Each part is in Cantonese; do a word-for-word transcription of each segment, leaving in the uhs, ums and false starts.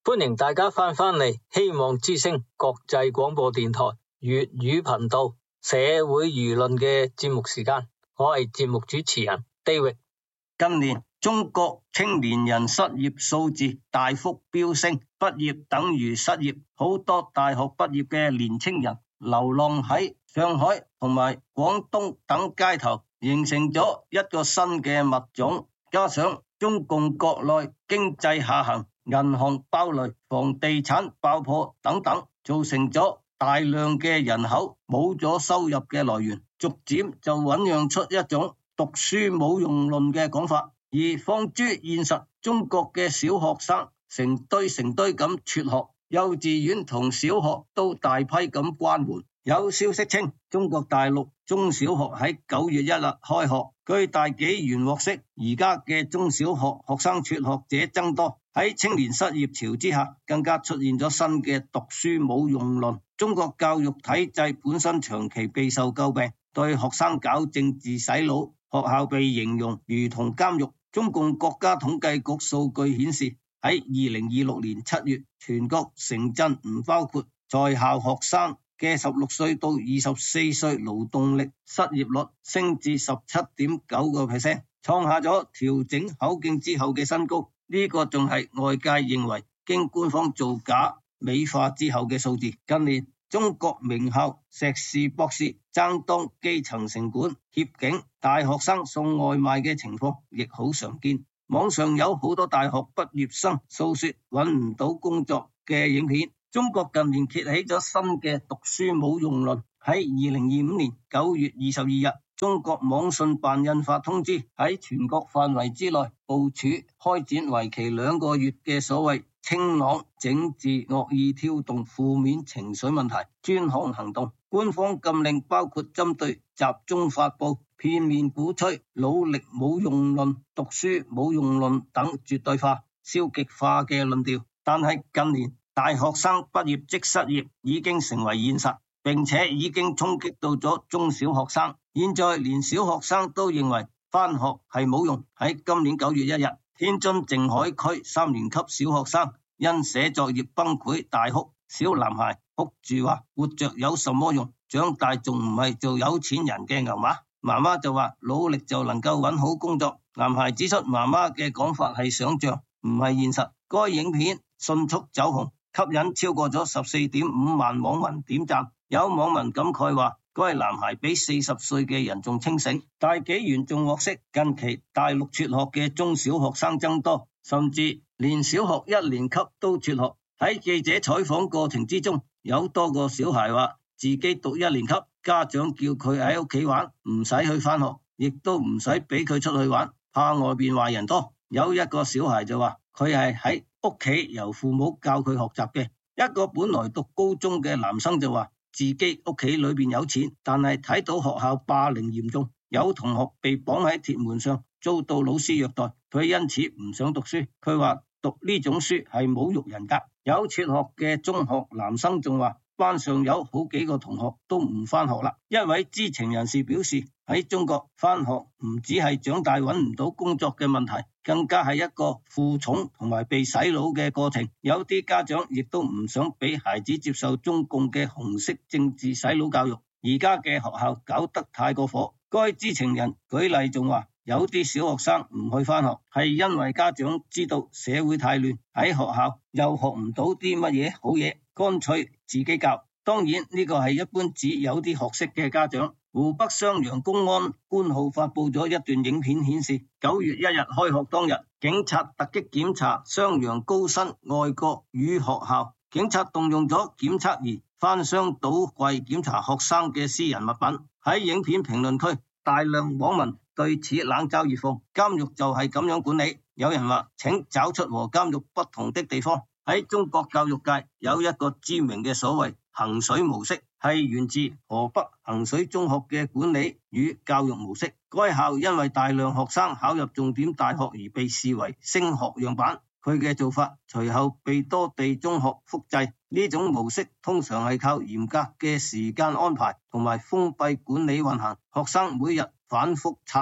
歡迎大家翻返嚟希望之聲國際廣播電台粵語頻道社會輿論嘅節目時間，我係節目主持人 David。 近年中國青年人失業數字大幅飆升，畢業等於失業，好多大學畢業嘅年青人流浪喺上海同埋廣東等街頭，形成咗一個新嘅物種。加上中共國內經濟下行，銀行爆雷、房地產爆破等等，造成咗大量嘅人口冇咗收入嘅來源，逐漸就醞釀出一種讀書冇用論嘅講法。而放諸現實，中國嘅小學生成堆成堆咁輟學，幼稚園同小學都大批咁關門。有消息稱，中國大陸中小學喺九月一日開學。據大紀元獲悉，而家嘅中小學學生輟學者增多，喺青年失業潮之下，更加出現咗新嘅讀書冇用論。中國教育體制本身長期備受詬病，對學生搞政治洗腦，學校被形容如同監獄。中共國家統計局數據顯示，喺二零二六年七月，全國城鎮唔包括在校學生嘅十六歲到二十四歲勞動力失業率升至十七點九個 percent， 創下咗調整口徑之後嘅新高。呢個仲係外界認為經官方造假美化之後嘅數字。近年中國名校碩士博士爭當基層城管、協警，大學生送外賣嘅情況亦好常見。網上有好多大學畢業生訴說揾唔到工作嘅影片。中國近年揭起咗新嘅讀書冇用論。喺二零二五年九月二十二日，中國網信辦印發通知，喺全國範圍之內部署開展為期兩個月嘅所謂清朗整治惡意挑動負面情緒問題專項行動。官方禁令包括針對集中發布、片面鼓吹、努力冇用論、讀書冇用論等絕對化、消極化嘅論調。但係近年大學生畢業即失業已經成為現實，並且已經衝擊到咗中小學生。現在連小學生都認為返學係冇用。喺今年九月一日，天津靜海區三年級小學生因寫作業崩潰大哭，小男孩哭住話：活着有什麼用？長大仲唔係做有錢人嘅牛馬？媽媽就話：努力就能夠揾好工作。男孩指出媽媽嘅講法係想象，唔係現實。該影片迅速走紅，吸引超過咗十四點五萬網民點讚。有網民感慨話：該男孩比四十歲嘅人仲清醒。大紀元仲獲悉，近期大陸輟學嘅中小學生增多，甚至連小學一年級都輟學。喺記者採訪過程之中，有多個小孩話自己讀一年級，家長叫佢喺屋企玩，唔使去返學，亦都唔使俾佢出去玩，怕外邊壞人多。有一個小孩就話佢係喺屋企由父母教佢學習嘅。一個本來讀高中嘅男生就話自己屋企裏邊有錢，但係睇到學校霸凌嚴重，有同學被綁喺鐵門上遭到老師虐待，佢因此唔想讀書。佢話讀呢種書係侮辱人格。有輟學嘅中學男生仲話班上有好幾個同學都唔返學啦。一位知情人士表示，喺中國返學唔只係長大揾唔到工作嘅問題，更加係一個負重同埋被洗腦嘅過程。有啲家長亦都唔想俾孩子接受中共嘅紅色政治洗腦教育。而家嘅學校搞得太過火。該知情人舉例仲話，有啲小學生唔去返學係因為家長知道社會太亂，喺學校又學唔到啲乜嘢好嘢，乾脆自己教。當然呢個係一般指有啲學識嘅家長。湖北襄陽公安官號發布咗一段影片，顯示九月一日開學當日，警察突擊檢查襄陽高新外國語學校，警察動用咗檢測儀翻箱倒櫃檢查學生嘅私人物品。喺影片評論區，大量網民對此冷嘲熱諷，監獄就係咁樣管理。有人話，請找出和監獄不同的地方。喺中國教育界有一個知名嘅所謂衡水模式，係源自河北衡水中學嘅管理與教育模式。該校因為大量學生考入重點大學而被視為升學樣板，佢嘅做法隨後被多地中學複製。呢種模式通常係靠嚴格嘅時間安排同埋封閉管理運行，學生每日反覆刷題，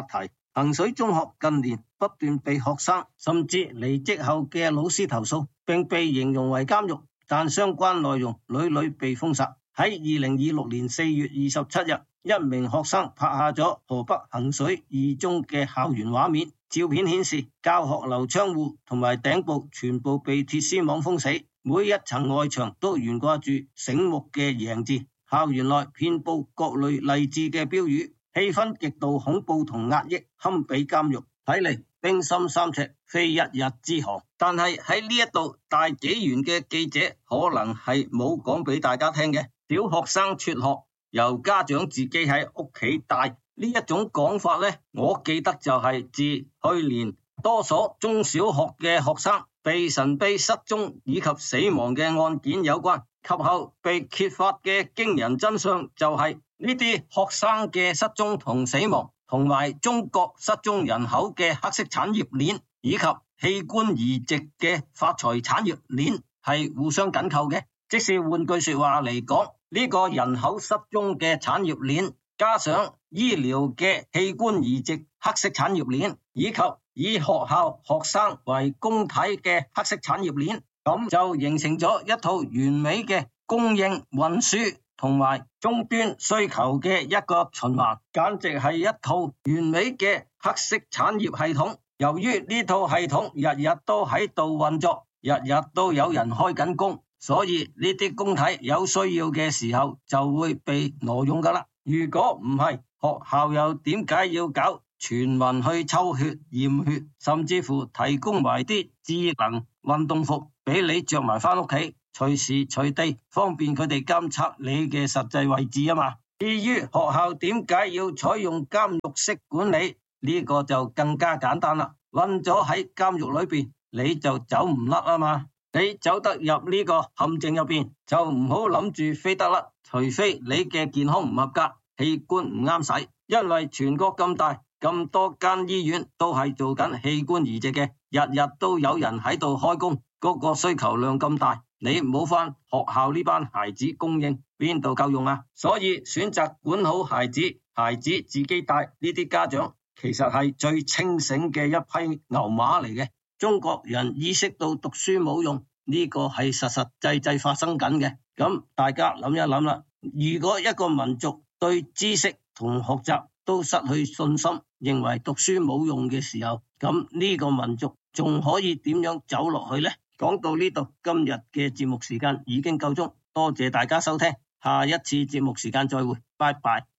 衡水中學近年不斷被學生甚至離職後嘅老師投訴，並被形容為監獄，但相關內容屢屢被封殺。喺二零二六年四月二十七日，一名學生拍下咗河北衡水二中嘅校園畫面，照片顯示教學樓窗戶同埋頂部全部被鐵絲網封死，每一層外牆都懸掛住醒目嘅贏字，校園內遍佈各類勵志嘅標語，氣氛極度恐怖同壓抑，堪比監獄。睇嚟冰心三尺非一日之寒。但係喺呢一度大紀元嘅記者可能係冇講俾大家聽嘅，小學生輟學由家長自己喺屋企帶呢一種講法呢，我記得就係自去年多所中小學嘅學生被神秘失蹤以及死亡嘅案件有關，及後被揭發嘅驚人真相就係呢啲學生嘅失蹤同死亡同埋中國失蹤人口嘅黑色產業鏈以及器官移植嘅發財產業鏈係互相緊扣嘅。即是換句說話嚟講，呢個人口失蹤嘅產業鏈加上醫療嘅器官移植黑色產業鏈，以及以學校學生為公體嘅黑色產業鏈，咁就形成咗一套完美嘅供應運輸同埋終端需求嘅一個循環，簡直係一套完美嘅黑色產業系統。由於呢套系統日日都喺度運作，日日都有人開緊工，所以呢啲工體有需要嘅時候就會被挪用噶啦。如果唔係，學校又點解要搞全民去抽血驗血，甚至乎提供埋啲智能運動服俾你着埋翻屋企，隨時隨地方便佢哋監測你嘅實際位置啊嘛。至於學校點解要採用監獄式管理，呢個就更加簡單啦。困咗喺監獄裏邊，你就走唔甩啊嘛。你走得入呢個陷阱入邊，就唔好諗住飛得甩，除非你嘅健康唔合格，器官唔啱使。因為全國咁大，咁多間醫院都係做緊器官移植嘅，日日都有人喺度開工，嗰個需求量咁大，你唔好返學校呢班孩子供應，邊度夠用啊？所以選擇管好孩子，孩子自己帶，呢啲家長其實係最清醒嘅一批牛馬嚟嘅。中國人意識到讀書冇用，呢個係實實際際發生緊嘅。咁大家諗一諗啦，如果一個民族對知識同學習都失去信心，認為讀書冇用嘅時候，咁呢個民族仲可以點樣走落去呢？講到呢度，今日嘅節目時間已經夠鐘，多謝大家收聽，下一次節目時間再會，拜拜。